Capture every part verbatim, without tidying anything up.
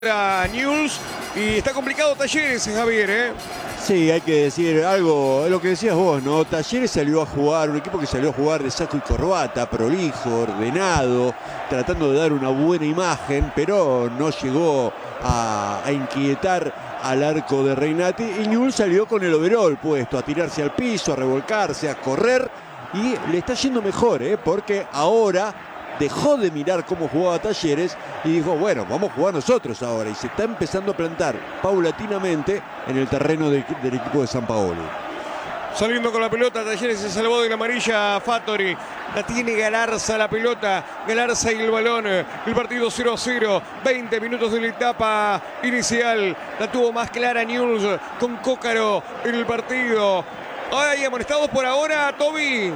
A Newell's y está complicado Talleres, Javier, ¿eh? Sí, hay que decir algo, es lo que decías vos, ¿no? Talleres salió a jugar, un equipo que salió a jugar de saco y corbata, prolijo, ordenado, tratando de dar una buena imagen, pero no llegó a, a inquietar al arco de Reinati, y Newell's salió con el overall puesto, a tirarse al piso, a revolcarse, a correr, y le está yendo mejor, ¿eh? Porque ahora dejó de mirar cómo jugaba Talleres y dijo, bueno, vamos a jugar nosotros ahora. Y se está empezando a plantar paulatinamente en el terreno de, del equipo de Sampaoli. Saliendo con la pelota, Talleres se salvó de la amarilla Fattori. La tiene Galarza la pelota. Galarza y el balón. El partido cero a cero. veinte minutos de la etapa inicial. La tuvo más clara Newell's con Cócaro en el partido. Hay amonestados por ahora, Toby.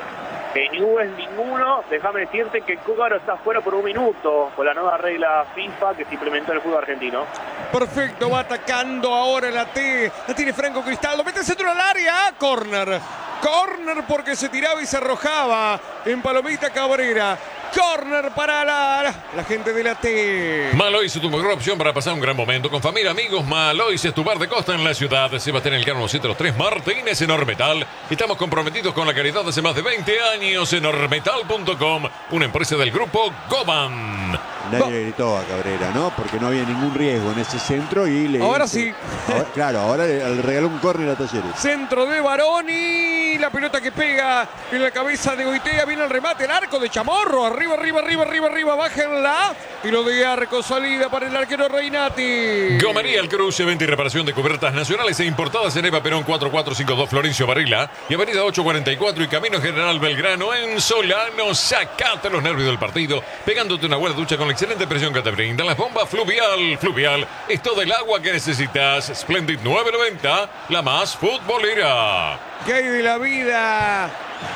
Que Newell's ninguno, déjame decirte que Cócaro está fuera por un minuto con la nueva regla FIFA que se implementó en el fútbol argentino. Perfecto, va atacando ahora la T, la tiene Franco Cristaldo, mete el centro al área, córner, córner porque se tiraba y se arrojaba en Palomita Cabrera. Córner para la, la, la gente de la T. Malois es tu mejor opción para pasar un gran momento con familia, amigos. Malois es tu bar de costa en la ciudad. Sebastián Elcano doscientos tres Martínez en Ormetal. Estamos comprometidos con la caridad hace más de veinte años en ormetal punto com, una empresa del grupo Goban. Nadie no. le gritó a Cabrera, ¿no? Porque no había ningún riesgo en ese centro y le... Ahora dice, sí. Ahora, claro, ahora le, le regaló un córner a Talleres. Centro de Baroni. La pelota que pega en la cabeza de Goitea. Viene el remate, el arco de Chamorro. Arriba, arriba, arriba, arriba, arriba. Bájenla. Tiro de arco, salida para el arquero Reinati. Gomería El Cruce, venta y reparación de cubiertas nacionales e importadas en Eva Perón cuatro cuatro cinco dos Florencio Varela y Avenida ocho cuarenta y cuatro y Camino General Belgrano en Solano. Sacate los nervios del partido pegándote una buena ducha con la excelente presión que te brinda las bombas Fluvial. Fluvial es todo el agua que necesitas. Splendid nueve noventa, la más futbolera. ¿Qué hay de la vida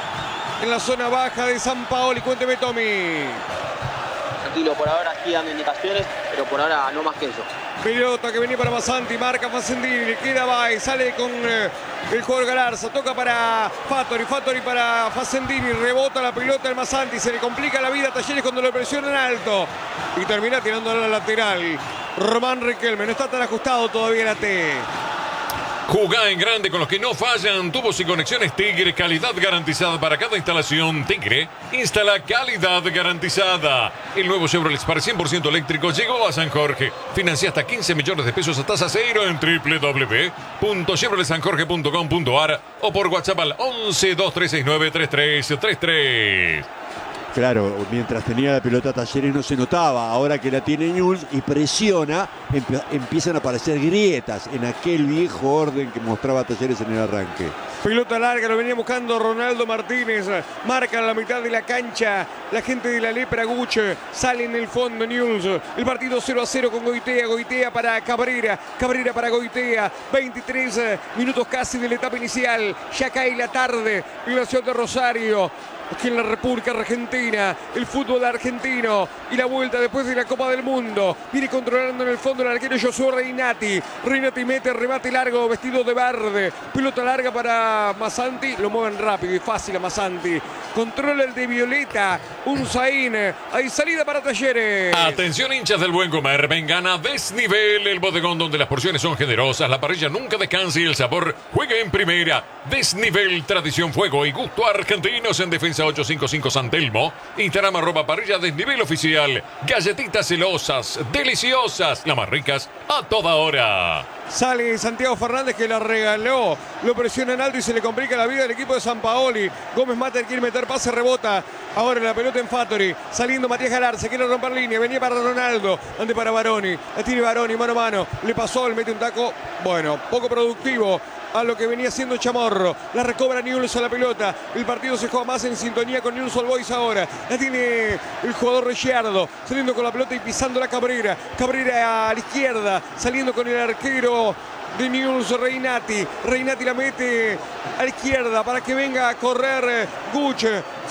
en la zona baja de Sampaoli? Cuénteme, Tommy. Tranquilo, por ahora aquí dando indicaciones, pero por ahora no más que eso. Pelota que venía para Masanti, marca Facendini, le queda Bay, sale con eh, el jugador Galarza, toca para Fattori, Fattori para Facendini, rebota la pelota el Masanti, se le complica la vida a Talleres cuando lo presionan alto y termina tirando a la lateral. Román Riquelme, no está tan ajustado todavía la T. Jugá en grande con los que no fallan. Tubos y conexiones Tigre, calidad garantizada para cada instalación. Tigre instala calidad garantizada. El nuevo Chevrolet Spark cien por ciento eléctrico llegó a San Jorge. Financia hasta quince millones de pesos a tasa cero en doble u doble u doble u punto chevrolet san jorge punto com punto a r o por WhatsApp al once dos tres seis nueve tres tres tres tres. Claro, mientras tenía la pelota Talleres no se notaba, ahora que la tiene Newell's y presiona, emp- empiezan a aparecer grietas en aquel viejo orden que mostraba Talleres en el arranque. Pelota larga, lo venía buscando Ronaldo Martínez, marca en la mitad de la cancha, la gente de la Lepra Guche, sale en el fondo Newell's, el partido cero a cero con Goitea, Goitea para Cabrera, Cabrera para Goitea, veintitrés minutos casi de la etapa inicial, ya cae la tarde en la ciudad de Rosario. Aquí en la República Argentina, el fútbol argentino y la vuelta después de la Copa del Mundo. Viene controlando en el fondo el arquero Josué Reinati. Reinati mete remate largo, vestido de verde. Pelota larga para Masanti. Lo mueven rápido y fácil a Masanti. Controla el de Violeta. Un Zain. Hay salida para Talleres. Atención, hinchas del buen comer. Vengan a Desnivel, el bodegón donde las porciones son generosas, la parrilla nunca descansa y el sabor juega en primera. Desnivel, tradición, fuego y gusto argentinos en defensa ochocientos cincuenta y cinco San Telmo. Instagram arroba parrilla Desnivel oficial. Galletitas celosas, deliciosas, las más ricas a toda hora. Sale Santiago Fernández que la regaló. Lo presionan alto y se le complica la vida al equipo de Sampaoli. Gómez Mater quiere meter pase, rebota. Ahora la pelota en Fattori. Saliendo Matías Galarza, quiere romper línea. Venía para Ronaldo. Ante para Baroni. La tiene Baroni mano a mano. Le pasó, le mete un taco. Bueno, poco productivo a lo que venía haciendo Chamorro. La recobra Newell's a la pelota. El partido se juega más en sintonía con Newell's Old Boys ahora. La tiene el jugador Ricciardo. Saliendo con la pelota y pisando la Cabrera. Cabrera a la izquierda. Saliendo con el arquero de Newell's Reinati. Reinati la mete a la izquierda para que venga a correr Guche.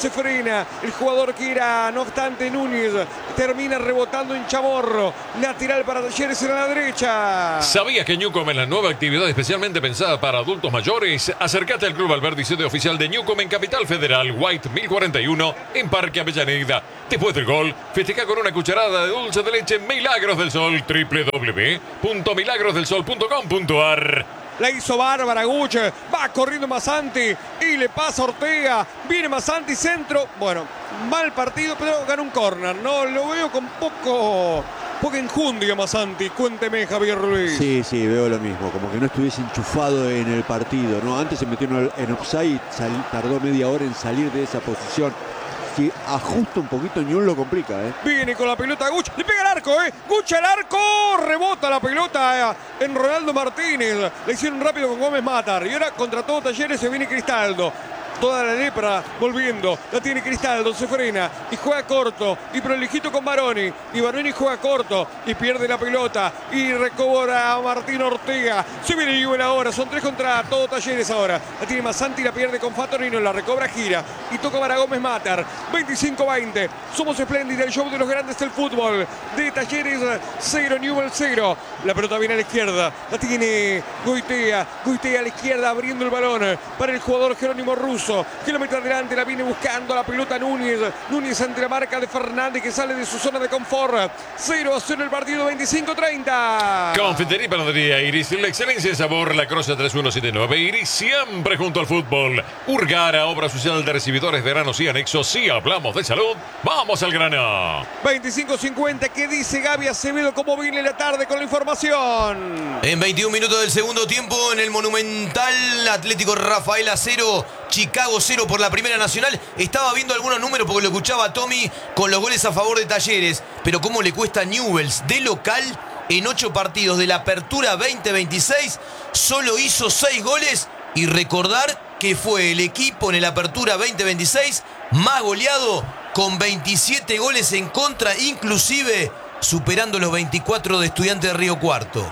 se frena. El jugador que era, no obstante, Núñez, termina rebotando en Chamorro. Lateral para Talleres en la derecha. ¿Sabías que Newcom es la nueva actividad especialmente pensada para adultos mayores? Acércate al Club Alberdi, sede oficial de Newcom en Capital Federal, White mil cuarenta y uno, en Parque Avellaneda. Después del gol, festeja con una cucharada de dulce de leche Milagros del Sol, doble u doble u doble u punto milagros del sol punto com punto a r. La hizo bárbara Guch, va corriendo Masanti y le pasa a Ortega. Viene Masanti, centro. Bueno, mal partido, pero gana un córner. No, lo veo con poco, poca enjundia Masanti. Cuénteme, Javier Ruiz. Sí, sí, veo lo mismo. Como que no estuviese enchufado en el partido, ¿no? Antes se metió en offside, sal, tardó media hora en salir de esa posición. Si ajusta un poquito, Newell's lo complica, ¿eh? Viene con la pelota Guch, le pega el arco, ¿eh? Guch al arco, rebota la pelota eh, en Ronaldo Martínez. Le hicieron rápido con Gómez Matar. Y ahora contra todo Talleres se viene Cristaldo. Toda la lepra volviendo, la tiene Cristaldo, se frena y juega corto y prolijito con Baroni. Y Baroni juega corto y pierde la pelota y recobra a Martín Ortega. Se viene Newell's ahora, son tres contra todo Talleres ahora. La tiene Masanti, la pierde con Fatorino, la recobra, gira y toca para Gómez Matar. veinticinco veinte, somos espléndida, el show de los grandes del fútbol. De Talleres cero, Newell's cero. La pelota viene a la izquierda, la tiene Goitea. Goitea a la izquierda abriendo el balón para el jugador Jerónimo Russo. Kilómetro adelante, la viene buscando la pelota Núñez. Núñez ante la marca de Fernández que sale de su zona de confort. cero a cero el partido, veinticinco treinta. Confitería y Panadería Iris, la excelencia en sabor, la Croce tres uno siete nueve. Iris siempre junto al fútbol. Urgara, obra social de recibidores de granos y anexos. Si hablamos de salud, vamos al grano. veinticinco cincuenta, ¿qué dice Gaby Acevedo? ¿Cómo viene la tarde con la información? En veintiún minutos del segundo tiempo, en el Monumental, Atlético Rafaela cero, Chicago cero por la Primera Nacional. Estaba viendo algunos números porque lo escuchaba a Tommy con los goles a favor de Talleres. Pero cómo le cuesta a Newell's de local en ocho partidos de la Apertura veinte veintiséis. Solo hizo seis goles. Y recordar que fue el equipo en el Apertura veinte veintiséis más goleado con veintisiete goles en contra, inclusive superando los veinticuatro de Estudiantes de Río Cuarto.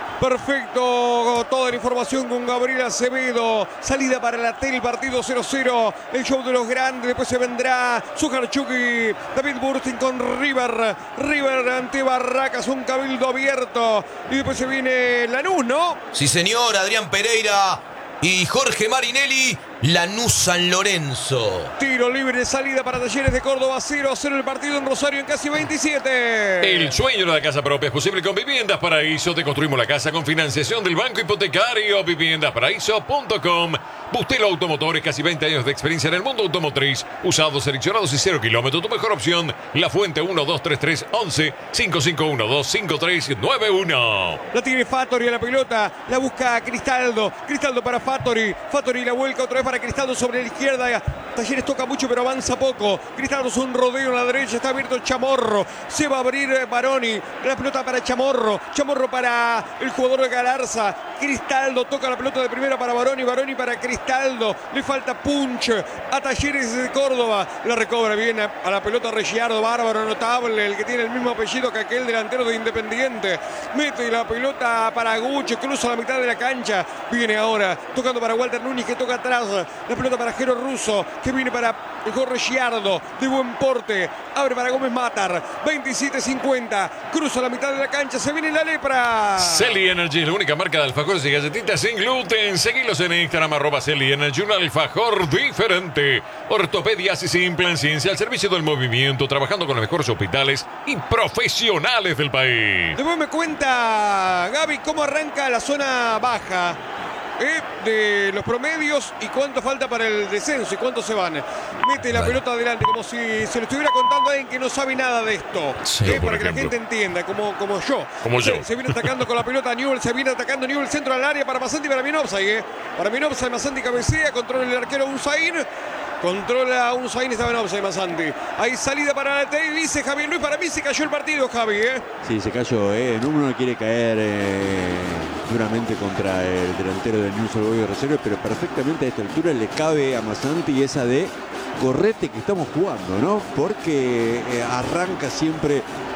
Perfecto, toda la información con Gabriel Acevedo. Salida para la tele, partido cero cero. El show de los grandes. Después se vendrá Sujarchuk y David Bursting con River. River ante Barracas, un cabildo abierto. Y después se viene Lanús, ¿no? Sí, señor, Adrián Pereira y Jorge Marinelli. Lanús San Lorenzo. Tiro libre, salida para Talleres de Córdoba, cero a cero el partido en Rosario en casi veintisiete. El sueño de la casa propia es posible con Viviendas Paraíso. Te construimos la casa con financiación del Banco Hipotecario. Viviendas Paraíso punto com. Bustelo Automotores, casi veinte años de experiencia en el mundo automotriz. Usados, seleccionados y cero kilómetros. Tu mejor opción, La Fuente uno dos tres tres once cinco cinco uno dos cinco tres nueve uno. La tiene Fattori a la pelota, la busca Cristaldo. Cristaldo para Fattori. Fattori la vuelca otra vez para Cristaldo sobre la izquierda. Talleres toca mucho pero avanza poco. Cristaldo es un rodeo en la derecha, está abierto Chamorro. Se va a abrir Baroni. La pelota para Chamorro. Chamorro para el jugador de Galarza. Cristaldo toca la pelota de primera para Baroni. Baroni para Cristaldo. Le falta punch a Talleres de Córdoba. La recobra bien a la pelota Reggiardo. Bárbaro, notable. El que tiene el mismo apellido que aquel delantero de Independiente. Mete la pelota para Guche. Cruza la mitad de la cancha. Viene ahora tocando para Walter Núñez que toca atrás. La pelota para Jero Russo que viene para el jugador Reggiardo de buen porte. Abre para Gómez Matar. veintisiete cincuenta. Cruza la mitad de la cancha. Se viene la lepra. Celi Energy es la única marca de alfajores y galletitas sin gluten. Seguilos en Instagram, arroba Celi Energy, un alfajor diferente. Ortopedias y implants, ciencia al servicio del movimiento, trabajando con los mejores hospitales y profesionales del país. Después me cuenta Gaby cómo arranca la zona baja. Eh, de los promedios y cuánto falta para el descenso y cuántos se van. Mete la vale. pelota adelante como si se lo estuviera contando a alguien que no sabe nada de esto. Sí, eh, para ejemplo. que la gente entienda, como, como yo. Como yo. Se, se viene atacando con la pelota Newell's, se viene atacando Newell's, centro al área para Masanti, para Minopsay. Eh. Para Minopsay, Masanti cabecea, controla el arquero Unzaín. Controla Unzaín, estaba en offside Masanti. Hay salida para la T I, dice Javier Luis. Para mí se cayó el partido, Javi. ¿eh? Sí, se cayó. ¿eh? Uno no quiere caer eh, duramente contra el delantero del Newell's Old Boys de Rosario, pero perfectamente a esta altura le cabe a Masanti esa de correte que estamos jugando, ¿no? Porque eh, arranca siempre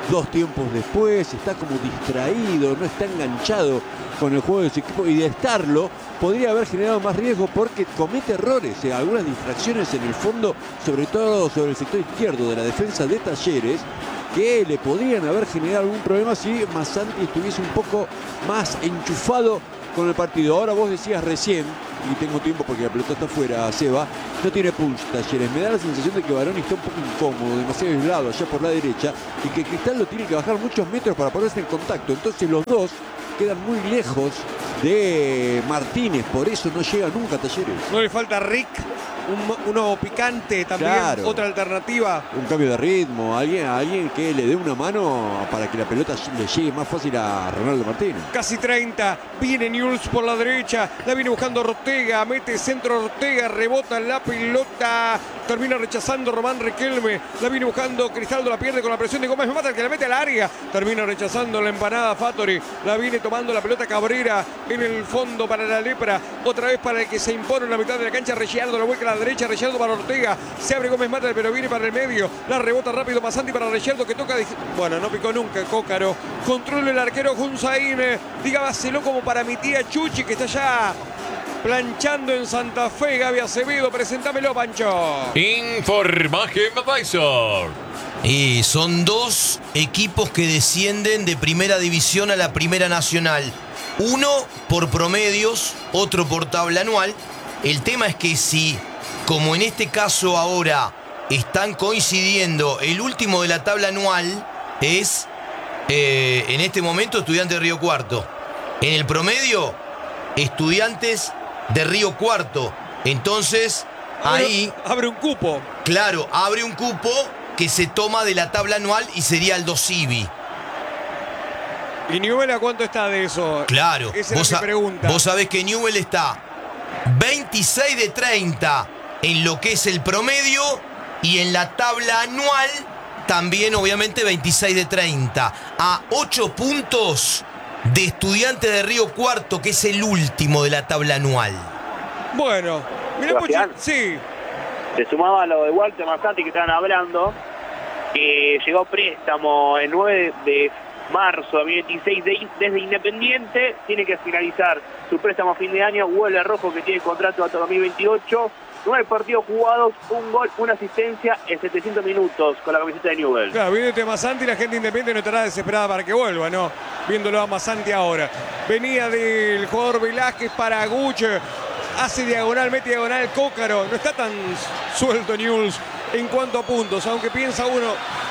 dos tiempos después, está como distraído, no está enganchado con el juego de su equipo, y de estarlo podría haber generado más riesgo porque comete errores, eh, algunas distracciones en el fondo, sobre todo sobre el sector izquierdo de la defensa de Talleres, que le podrían haber generado algún problema si Masanti estuviese un poco más enchufado con el partido. Ahora vos decías recién, y tengo tiempo porque la pelota está afuera, Seba, no tiene punch Talleres. Me da la sensación de que Baroni está un poco incómodo, demasiado aislado allá por la derecha, y que Cristal lo tiene que bajar muchos metros para ponerse en contacto. Entonces los dos quedan muy lejos de Martínez, por eso no llega nunca a Talleres. No le falta Rick, un, uno picante también, Claro. otra alternativa. Un cambio de ritmo, alguien, alguien que le dé una mano para que la pelota le llegue más fácil a Ronaldo Martínez. Casi treinta, viene Newell's por la derecha, la viene buscando Ortega, mete centro Ortega, rebota la pelota, termina rechazando Román Riquelme, la viene buscando Cristaldo, la pierde con la presión de Gómez Mata, que la mete al área, termina rechazando la empanada Fattori, la viene tomando la pelota Cabrera en el fondo para la Lepra, otra vez para el que se impone en la mitad de la cancha, Regiardo, la vuelca a la derecha, Regiardo para Ortega, se abre Gómez Mata, pero viene para el medio, la rebota rápido Masanti para Regiardo, que toca, bueno, no picó nunca Cócaro, controla el arquero Junzaín, dígaselo como para mi tía Chuchi, que está ya planchando en Santa Fe. Gaby Acevedo, presentámelo, Pancho. Informa Game Advisor. Y son dos equipos que descienden de primera división a la primera nacional. Uno por promedios, otro por tabla anual. El tema es que si, como en este caso ahora, están coincidiendo, el último de la tabla anual es, eh, en este momento, Estudiantes de Río Cuarto. En el promedio, Estudiantes de Río Cuarto. Entonces, Abre, ahí, abre un cupo. claro, abre un cupo que se toma de la tabla anual y sería el Dosivi. ¿Y Newell a cuánto está de eso? Claro, Esa vos, es mi sa- pregunta. vos sabés que Newell está veintiséis de treinta en lo que es el promedio, y en la tabla anual también obviamente veintiséis de treinta, a ocho puntos de Estudiantes de Río Cuarto, que es el último de la tabla anual. Bueno, mirá, Sebastián. Puchi- sí. Se sumaba a lo de Walter Masanti que estaban hablando, que llegó a préstamo el nueve de marzo de dos mil veintiséis de, desde Independiente, tiene que finalizar su préstamo a fin de año, huele rojo que tiene contrato hasta dos mil veintiocho, nueve partidos jugados, un gol, una asistencia en setecientos minutos con la camiseta de Newell. Claro, viene este Masanti, la gente independiente no estará desesperada para que vuelva, ¿no? Viéndolo a Masanti ahora. Venía del jugador Velázquez para Guche, hace diagonal, mete diagonal Cócaro. No está tan suelto Newell's en cuanto a puntos, aunque piensa uno,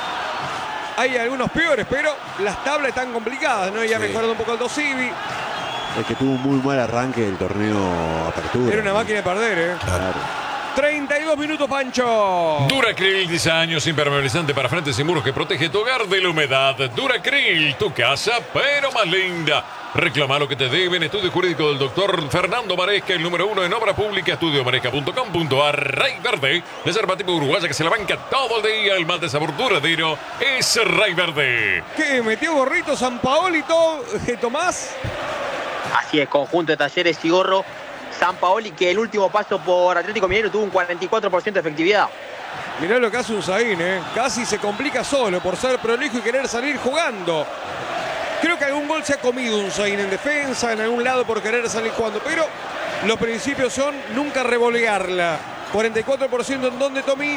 hay algunos peores, pero las tablas están complicadas, ¿no? Ya Sí. mejorando un poco el Dosivi. Es que tuvo un muy mal arranque del torneo Apertura. Era una máquina de perder, ¿eh? Claro. treinta y dos minutos, Pancho. Duracril, diseños impermeabilizante para frentes y muros que protege tu hogar de la humedad. Duracril, tu casa, pero más linda. Reclama lo que te deben. Estudio jurídico del doctor Fernando Maresca, el número uno en obra pública, estudio maresca punto com punto ar. Rey Verde, la yerba tipo uruguaya que se la banca todo el día. El mal de sabor duradero es Rey Verde. ¿Qué? ¿Metió gorrito San Paolo y todo, eh, Tomás? Así es, conjunto de Talleres y Gorro. San Paoli, que el último paso por Atlético Mineiro tuvo un cuarenta y cuatro por ciento de efectividad. Mirá lo que hace Unzaín, ¿eh? Casi se complica solo por ser prolijo y querer salir jugando. Creo que algún gol se ha comido Unzaín en defensa, en algún lado por querer salir jugando, pero los principios son nunca revolearla. cuarenta y cuatro por ciento en donde, Tommy.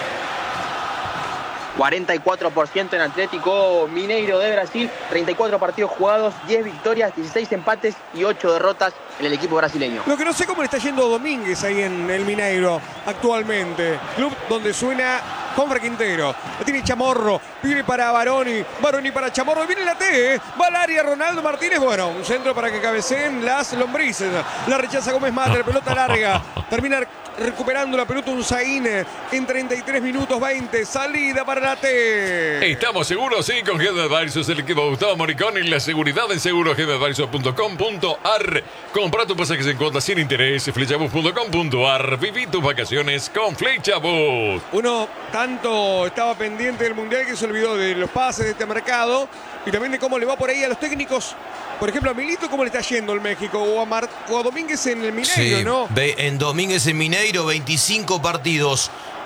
cuarenta y cuatro por ciento en Atlético Mineiro de Brasil, treinta y cuatro partidos jugados, diez victorias, dieciséis empates y ocho derrotas en el equipo brasileño. Lo que no sé cómo le está yendo a Domínguez ahí en el Mineiro actualmente. Club donde suena Juanfer Quintero. La tiene Chamorro. Viene para Baroni. Baroni para Chamorro. Viene la T, ¿eh? Va al área Ronaldo Martínez. Bueno, un centro para que cabeceen las lombrices. La rechaza Gómez Mata. La pelota larga. Termina recuperando la pelota Unzaín en treinta y tres minutos veinte. Salida para la T. Estamos seguros, sí, con G D Advisors, el equipo de Gustavo Moricón y la seguridad en seguro g d advisors punto com punto ar. Compra tu pasajes en cuotas sin interés, flechabus punto com punto ar. Viví tus vacaciones con Flechabus. Uno tanto estaba pendiente del Mundial que se olvidó de los pases de este mercado y también de cómo le va por ahí a los técnicos. Por ejemplo, a Milito, ¿cómo le está yendo el México? O a, Mar o a Domínguez en el Mineiro, Sí, ¿no? ve- en Domínguez en Mineiro, veinticinco partidos,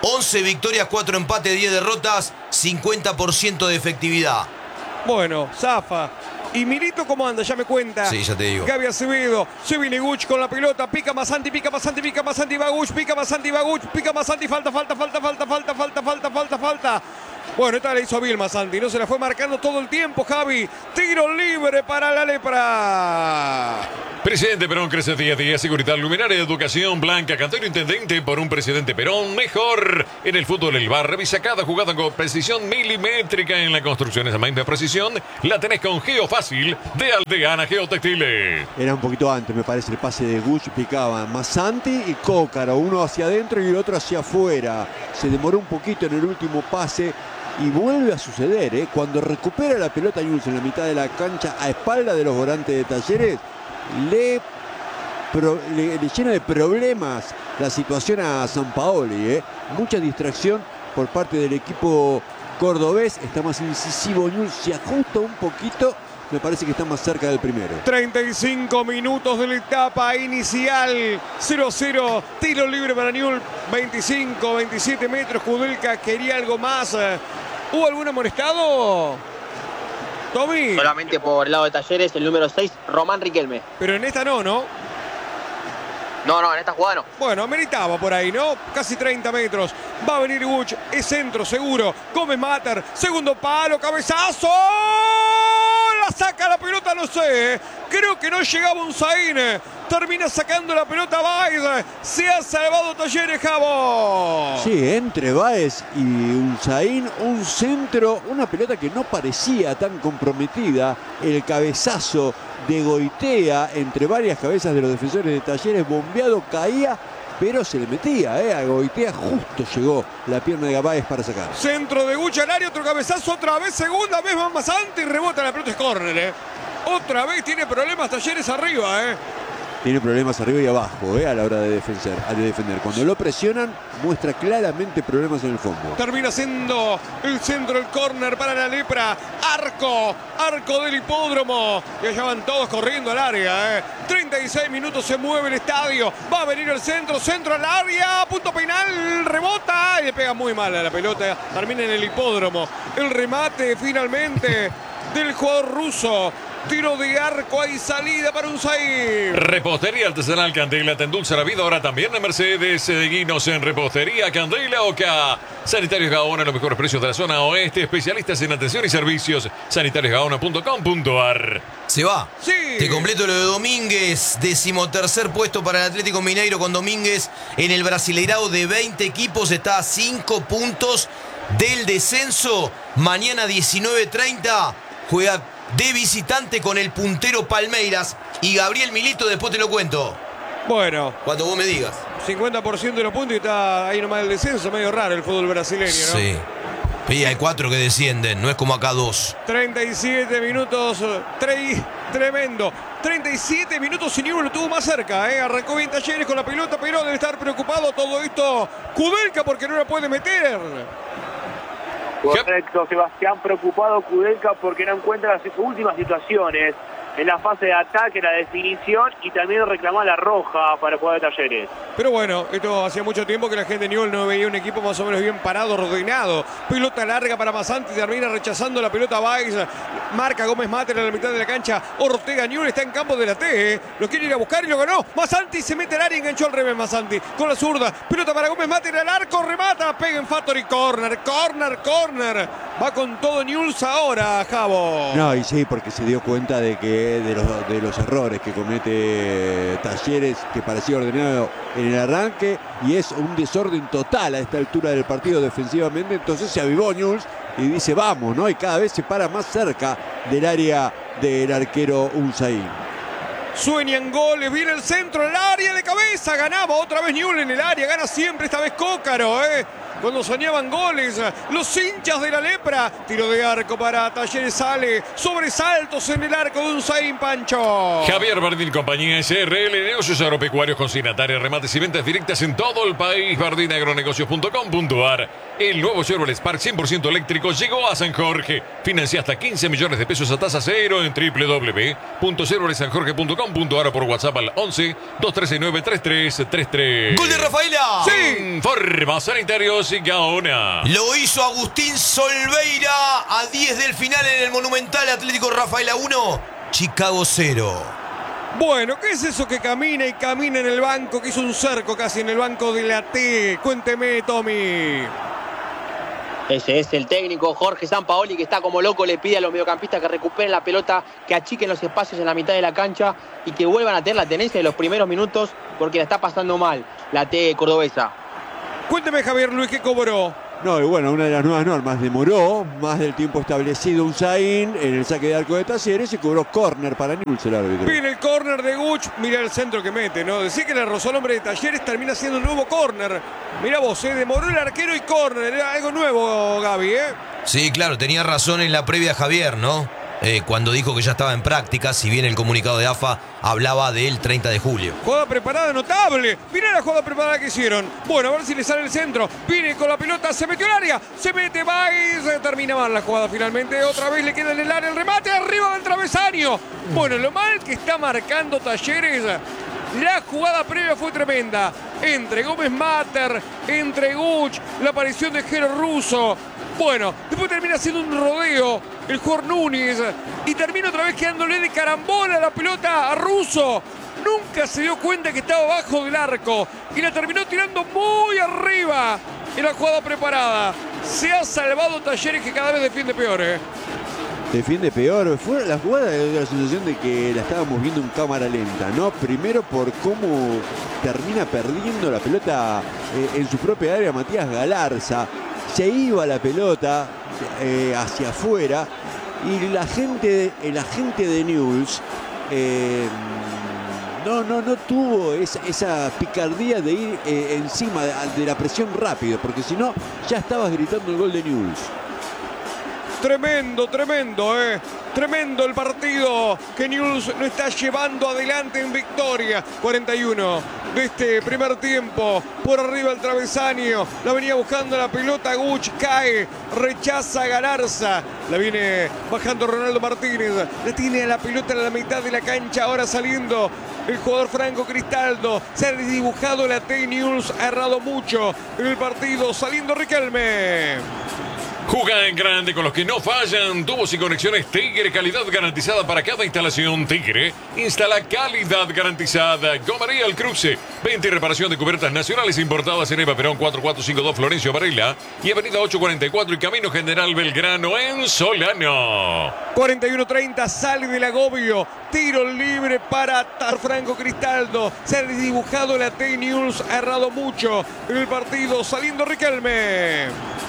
once victorias, cuatro empates, diez derrotas, cincuenta por ciento de efectividad. Bueno, zafa. Y Milito, ¿cómo anda? Ya me cuenta. Sí, ya te digo. Gaby Acevedo, se viene Guch con la pelota, pica Masanti, pica Masanti, pica Masanti, va Guch, pica Masanti, va Guch, pica Masanti, falta, falta, falta, falta, falta, falta, falta, falta, falta. Bueno, esta la hizo bien Masanti, no se la fue marcando todo el tiempo, Javi. Tiro libre para la Lepra. Presidente Perón crece día a día, seguridad, luminaria, educación, Blanca, Cantero Intendente por un presidente Perón mejor. En el fútbol El Bar, revisa cada jugada con precisión milimétrica en la construcción. Esa misma precisión la tenés con Geofácil de Aldeana Geotextiles. Era un poquito antes, me parece, el pase de Guch, picaba Masanti y Cócaro, uno hacia adentro y el otro hacia afuera. Se demoró un poquito en el último pase. Y vuelve a suceder, ¿eh? Cuando recupera la pelota Newell's en la mitad de la cancha a espalda de los volantes de Talleres, le, pro, le, le llena de problemas la situación a Sampaoli, ¿eh? Mucha distracción por parte del equipo cordobés, está más incisivo Newell's, se ajusta un poquito, me parece que está más cerca del primero. treinta y cinco minutos de la etapa inicial, cero a cero, tiro libre para Newell's, veinticinco, veintisiete metros, Kudelka quería algo más. ¿Hubo algún amonestado? Tommy. Solamente por el lado de Talleres, el número seis, Román Riquelme. Pero en esta no, ¿no? No, no, en esta jugada no. Bueno, ameritaba por ahí, ¿no? Casi treinta metros. Va a venir Guch, es centro seguro. Gómez Mater, segundo palo, cabezazo. La saca la pelota, no sé. Creo que no llegaba un Zain. Termina sacando la pelota Baez. Se ha salvado Talleres, Jabo. Sí, entre Baez y Unzaín, un centro, una pelota que no parecía tan comprometida. El cabezazo de Goitea entre varias cabezas de los defensores de Talleres, bombeado, caía, pero se le metía, ¿eh? A Goitea justo llegó la pierna de Baez para sacar. Centro de Guch al área, otro cabezazo, otra vez, segunda vez más antes y rebota la pelota, es córner, ¿eh? Otra vez tiene problemas Talleres arriba, ¿eh? Tiene problemas arriba y abajo, ¿eh? A la hora de defender, de defender. Cuando lo presionan, muestra claramente problemas en el fondo. Termina siendo el centro, el córner para la Lepra. Arco, arco del hipódromo. Y allá van todos corriendo al área, ¿eh? treinta y seis minutos, se mueve el estadio. Va a venir el centro, centro al área. Punto penal, rebota y le pega muy mal a la pelota. Termina en el hipódromo. El remate finalmente del jugador ruso. Tiro de arco, hay salida para un Zain. Repostería Artesanal Candela te endulza la vida ahora también en Mercedes. Seguinos en Repostería Candela Oca. Sanitarios Gaona, los mejores precios de la zona oeste. Especialistas en atención y servicios. sanitarios gaona punto com punto ar. ¿Se va? Sí. Te completo lo de Domínguez. Decimotercer puesto para el Atlético Mineiro con Domínguez en el Brasileirao de veinte equipos. Está a cinco puntos del descenso. Mañana diecinueve treinta juega de visitante con el puntero Palmeiras y Gabriel Milito, después te lo cuento. Bueno, Cuando vos me digas. cincuenta por ciento de los puntos y está ahí nomás el descenso. Medio raro el fútbol brasileño, ¿no? Sí. Y hay cuatro que descienden, no es como acá dos. treinta y siete minutos, tre tremendo. treinta y siete minutos y Newell's lo tuvo más cerca, ¿eh? Arrancó bien Talleres con la pelota, pero debe estar preocupado todo esto Kudelka porque no la puede meter. Correcto, Sebastián, preocupado Kudelka porque no encuentra las últimas situaciones en la fase de ataque, la definición y también reclamar la roja para el jugador de Talleres. Pero bueno, esto hacía mucho tiempo que la gente de Newell's no veía un equipo más o menos bien parado, ordenado. Pelota larga para Masanti, termina rechazando la pelota Baez. Marca Gómez Mater en la mitad de la cancha. Ortega, Newell's está en campo de la T, ¿eh? Lo quiere ir a buscar y lo ganó. Masanti se mete al área y enganchó al revés Masanti. Con la zurda, pelota para Gómez Mater al arco, remata, pega en Factory, corner, corner, corner. Va con todo Newell's ahora, Javo. No, y sí, porque se dio cuenta de que de los, de los errores que comete Talleres, que parecía ordenado en el arranque, y es un desorden total a esta altura del partido defensivamente. Entonces se avivó Newell's y dice vamos, ¿no? Y cada vez se para más cerca del área del arquero Unzaín. Sueñan goles, viene el centro, el área de cabeza, ganaba otra vez Newell's en el área, gana siempre, esta vez Cócaro, ¿eh? Cuando soñaban goles, los hinchas de la Lepra. Tiro de arco para Talleres, sale, sobresaltos en el arco de Unzaín, Pancho. Javier Bardín Compañía S R L, negocios agropecuarios, consignatarios, remates y ventas directas en todo el país. bardín agronegocios punto com punto ar. El nuevo Chevrolet Spark cien por ciento eléctrico llegó a San Jorge. Financia hasta quince millones de pesos a tasa cero en doble u doble u doble u punto chevrolet san jorge punto com punto ar o por WhatsApp al once, dos trece nueve, treinta y tres treinta y tres. ¡Gol de Rafaela! Sí. Informa Sanitarios y Gaona. Lo hizo Agustín Solveira a diez del final en el Monumental. Atlético Rafaela uno, Chicago cero. Bueno, ¿qué es eso que camina y camina en el banco? Que hizo un cerco casi en el banco de la T. Cuénteme, Tommy. Ese es el técnico Jorge Sampaoli, que está como loco, le pide a los mediocampistas que recuperen la pelota, que achiquen los espacios en la mitad de la cancha y que vuelvan a tener la tenencia de los primeros minutos, porque la está pasando mal la T cordobesa. Cuénteme, Javier Luis, ¿qué cobró? No, y bueno, una de las nuevas normas, demoró más del tiempo establecido un Zain en el saque de arco de Talleres y cobró córner para Newell's el árbitro. Viene el córner de Guch, mira el centro que mete, ¿no? Decir que le rozó el hombre de Talleres, termina siendo un nuevo córner. Mira vos, ¿eh? Demoró el arquero y córner, era algo nuevo, Gaby, ¿eh? Sí, claro, tenía razón en la previa Javier, ¿no? Eh, cuando dijo que ya estaba en práctica, si bien el comunicado de A F A hablaba del treinta de julio. Jugada preparada, notable. Mira la jugada preparada que hicieron. Bueno, a ver si le sale el centro. Viene con la pelota, se metió al área. Se mete, va y se termina mal la jugada finalmente. Otra vez le queda en el área el remate arriba del travesaño. Bueno, lo mal que está marcando Talleres. La jugada previa fue tremenda. Entre Gómez Mater, entre Guch, la aparición de Jero Russo. Bueno, después termina siendo un rodeo el jugador Núñez y termina otra vez quedándole de carambola la pelota a Russo. Nunca se dio cuenta que estaba abajo del arco y la terminó tirando muy arriba en la jugada preparada. Se ha salvado Talleres, que cada vez defiende peor, ¿eh? Defiende peor. Fue la jugada de la sensación de que la estábamos viendo en cámara lenta, ¿no? Primero por cómo termina perdiendo la pelota eh, en su propia área Matías Galarza. Se iba la pelota eh, hacia afuera y la gente, el agente de Newell's eh, no, no, no tuvo esa, esa picardía de ir eh, encima de, de la presión rápido, porque si no ya estabas gritando el gol de Newell's. Tremendo, tremendo, eh. Tremendo el partido que Newell's no está llevando adelante en victoria. cuarenta y uno de este primer tiempo. Por arriba el travesaño. La venía buscando la pelota. Guch cae. Rechaza Galarza. La viene bajando Ronaldo Martínez. La tiene a la pelota en la mitad de la cancha. Ahora saliendo el jugador Franco Cristaldo. Se ha desdibujado la T. Newell's ha errado mucho en el partido. Saliendo Riquelme. Juga en grande con los que no fallan. Tubos y conexiones Tigre, calidad garantizada para cada instalación. Tigre instala calidad garantizada. Gomería El Cruce, venta y reparación de cubiertas nacionales importadas en Eva Perón cuatro cuatro cinco dos Florencio Varela y Avenida ocho cuarenta y cuatro y Camino General Belgrano en Solano. cuarenta y uno treinta, sale del agobio. Tiro libre para Franco Cristaldo. Se ha desdibujado la T. Newell's ha errado mucho en el partido. Saliendo Riquelme.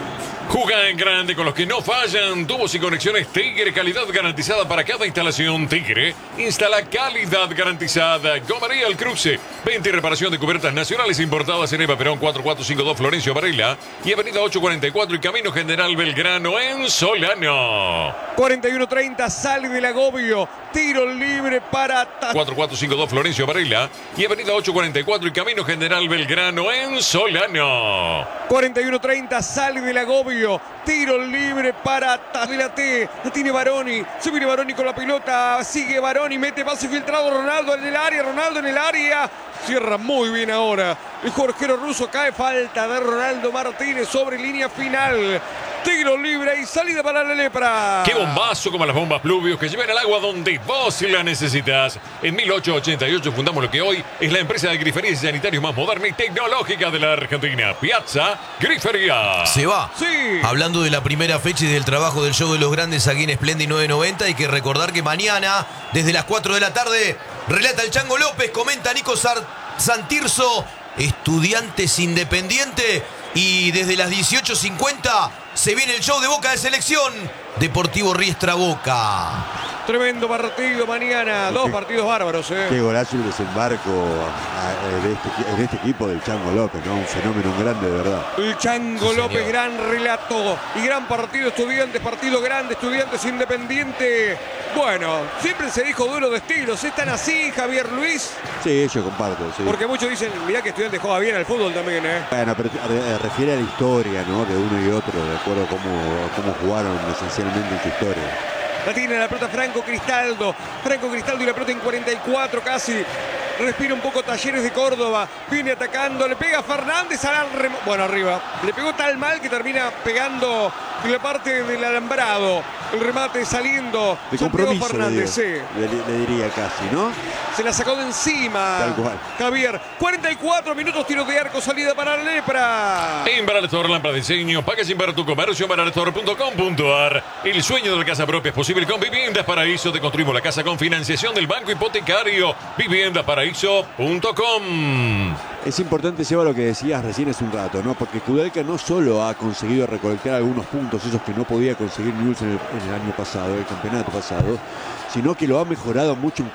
Juga en grande con los que no fallan. Tubos y conexiones Tigre, calidad garantizada para cada instalación. Tigre instala calidad garantizada. Gomería El Cruce, venta y reparación de cubiertas nacionales importadas en Eva Perón cuatro cuatro cinco dos Florencio Varela y Avenida ocho cuarenta y cuatro y Camino General Belgrano en Solano. cuarenta y uno treinta, sale del agobio. Tiro libre para cuatro cuatro cinco dos Florencio Varela y Avenida ocho cuarenta y cuatro y Camino General Belgrano en Solano. cuarenta y uno treinta, sale del agobio. Tiro libre para la T. La tiene Baroni. Se viene Baroni con la pelota. Sigue Baroni. Mete pase filtrado. Ronaldo en el área. Ronaldo en el área. Cierra muy bien ahora. El Jorgero Russo cae. Falta de Ronaldo Martínez sobre línea final. Tiro libre y salida para la lepra. ¡Qué bombazo como las bombas Pluvius que llevan el agua donde vos la necesitas! En mil ochocientos ochenta y ocho fundamos lo que hoy es la empresa de griferías y sanitarios más moderna y tecnológica de la Argentina. Piazza Grifería. Se va. Sí. Hablando de la primera fecha y del trabajo del show de los grandes aquí en Splendid nueve noventa, hay que recordar que mañana, desde las cuatro de la tarde, relata el Chango López, comenta Nico Sar Santirso, Estudiantes Independiente, y desde las dieciocho cincuenta se viene el show de Boca de Selección, Deportivo Riestra Boca. Tremendo partido mañana. Dos partidos bárbaros, ¿eh? Qué golazo el desembarco de este, en este equipo del Chango López, ¿no? Un fenómeno grande, de verdad. El Chango Sí, López, señor. gran relato y gran partido. Estudiantes, partido grande. Estudiantes Independiente. Bueno, siempre se dijo duelo de estilos. ¿Están así, Javier Luis? Sí, yo comparto, sí. Porque muchos dicen, mirá que Estudiantes juega bien al fútbol también, ¿eh? Bueno, pero re- refiere a la historia, ¿no? De uno y otro, de acuerdo a cómo, cómo jugaron esencialmente en su historia. La tiene la pelota Franco Cristaldo. Franco Cristaldo y la pelota en cuarenta y cuatro casi. Respira un poco Talleres de Córdoba. Viene atacando. Le pega a Fernández. Al rem... Bueno, arriba. Le pegó tal mal que termina pegando en la parte del alambrado. El remate saliendo. De Santiago compromiso, Fernández, le, sí. le, le diría casi, ¿no? Se la sacó de encima. Tal cual. Javier. cuarenta y cuatro minutos, tiro de arco, salida para la Lepra. En Baralestor, lámpara de diseño, paga sin ver tu comercio, baralestor punto com punto ar. El sueño de la casa propia es posible con Viviendas Paraíso. Te construimos la casa con financiación del Banco Hipotecario. viviendas paraíso punto com. Es importante, Seba, lo que decías recién hace un rato, ¿no? Porque Kudelka no solo ha conseguido recolectar algunos puntos, esos que no podía conseguir Newell's en el, en el año pasado, el campeonato pasado, sino que lo ha mejorado mucho en